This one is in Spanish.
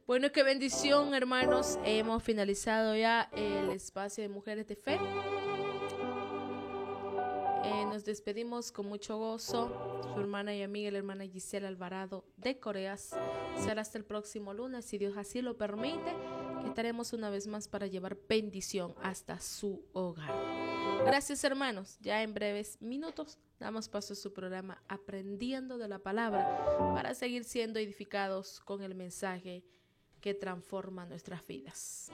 Bueno, qué bendición, hermanos. Hemos finalizado ya el espacio de Mujeres de Fe. Nos despedimos con mucho gozo. Su hermana y amiga, la hermana Gisela Alvarado de Coreas. Será hasta el próximo lunes, si Dios así lo permite, que estaremos una vez más para llevar bendición hasta su hogar. Gracias, hermanos. Ya en breves minutos damos paso a su programa Aprendiendo de la Palabra para seguir siendo edificados con el mensaje que transforma nuestras vidas.